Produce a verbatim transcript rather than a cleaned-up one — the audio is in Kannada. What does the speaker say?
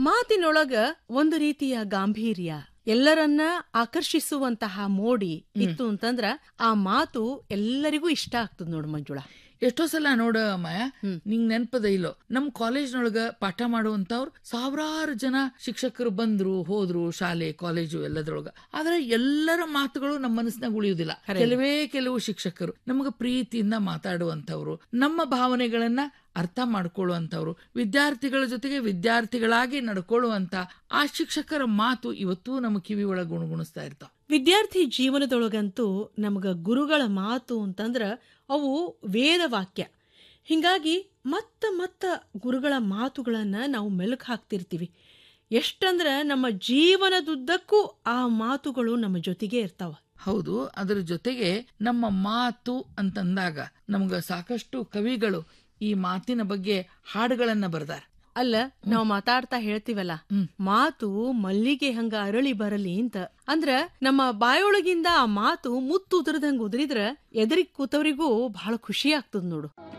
ಮಾತಿನೊಳಗ ಒಂದು ರೀತಿಯ ಗಾಂಭೀರ್ಯ, ಎಲ್ಲರನ್ನ ಆಕರ್ಷಿಸುವಂತಹ ಮೋಡಿ ಇತ್ತು ಅಂತಂದ್ರ ಆ ಮಾತು ಎಲ್ಲರಿಗೂ ಇಷ್ಟ ಆಗ್ತದ ನೋಡು ಮಂಜುಳಾ. ಎಷ್ಟೋ ಸಲ ನೋಡ ಮಾಯ, ನಿಂಗ್ ನೆನ್ಪದ ಇಲ್ಲೋ, ನಮ್ ಕಾಲೇಜ್ನೊಳಗ ಪಾಠ ಮಾಡುವಂತವ್ರು ಸಾವಿರಾರು ಜನ ಶಿಕ್ಷಕರು ಬಂದ್ರು ಹೋದ್ರು, ಶಾಲೆ ಕಾಲೇಜು ಎಲ್ಲದ್ರೊಳಗ. ಆದ್ರೆ ಎಲ್ಲರ ಮಾತುಗಳು ನಮ್ಮ ಮನಸ್ಸಿನಾಗ ಉಳಿಯುವುದಿಲ್ಲ. ಕೆಲವೇ ಕೆಲವು ಶಿಕ್ಷಕರು ನಮಗ ಪ್ರೀತಿಯಿಂದ ಮಾತಾಡುವಂತವ್ರು, ನಮ್ಮ ಭಾವನೆಗಳನ್ನ ಅರ್ಥ ಮಾಡ್ಕೊಳ್ಳುವಂತವ್ರು, ವಿದ್ಯಾರ್ಥಿಗಳ ಜೊತೆಗೆ ವಿದ್ಯಾರ್ಥಿಗಳಾಗಿ ನಡ್ಕೊಳ್ಳುವಂತ ಆ ಶಿಕ್ಷಕರ ಮಾತು ಇವತ್ತೂ ನಮ್ಮ ಕಿವಿ ಒಳಗ ಗುಣಗುಣಿಸ್ತಾ ಇರ್ತಾವ. ವಿದ್ಯಾರ್ಥಿ ಜೀವನದೊಳಗಂತೂ ನಮಗ ಗುರುಗಳ ಮಾತು ಅಂತಂದ್ರ ಅವು ವೇದ ವಾಕ್ಯ. ಹಿಂಗಾಗಿ ಮತ್ತ ಮತ್ತ ಗುರುಗಳ ಮಾತುಗಳನ್ನ ನಾವು ಮೆಲುಕು ಹಾಕ್ತಿರ್ತೀವಿ. ಎಷ್ಟಂದ್ರ ನಮ್ಮ ಜೀವನದುದ್ದಕ್ಕೂ ಆ ಮಾತುಗಳು ನಮ್ಮ ಜೊತೆಗೆ ಇರ್ತಾವ. ಹೌದು, ಅದರ ಜೊತೆಗೆ ನಮ್ಮ ಮಾತು ಅಂತಂದಾಗ ನಮ್ಗ ಸಾಕಷ್ಟು ಕವಿಗಳು ಈ ಮಾತಿನ ಬಗ್ಗೆ ಹಾಡುಗಳನ್ನ ಬರ್ದಾರ. ಅಲ್ಲ, ನಾವು ಮಾತಾಡ್ತಾ ಹೇಳ್ತೀವಲ್ಲ, ಮಾತು ಮಲ್ಲಿಗೆ ಹಂಗ ಅರಳಿ ಬರಲಿ ಅಂತ. ಅಂದ್ರ ನಮ್ಮ ಬಾಯೊಳಗಿಂದ ಆ ಮಾತು ಮುತ್ತು ಉದುರದಂಗ ಉದುರಿದ್ರ ಎದುರಿಗೆ ಕೂತವರಿಗೂ ಬಹಳ ಖುಷಿ ಆಗ್ತದ ನೋಡು.